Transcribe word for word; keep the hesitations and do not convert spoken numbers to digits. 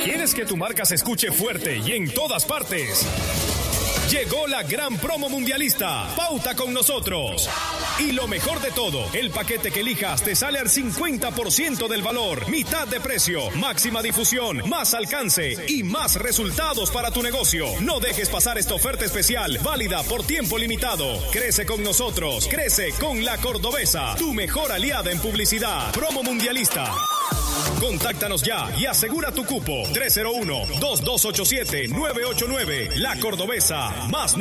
¿Quieres que tu marca se escuche fuerte y en todas partes? Llegó la gran promo mundialista. Pauta con nosotros. Y lo mejor de todo, el paquete que elijas te sale al cincuenta por ciento del valor. Mitad de precio, máxima difusión, más alcance y más resultados para tu negocio. No dejes pasar esta oferta especial, válida por tiempo limitado. Crece con nosotros, crece con La Cordobesa, tu mejor aliada en publicidad. Promo mundialista. Contáctanos ya y asegura tu cupo. tres cero uno, dos dos ocho siete, nueve ocho nueve. La Cordobesa, más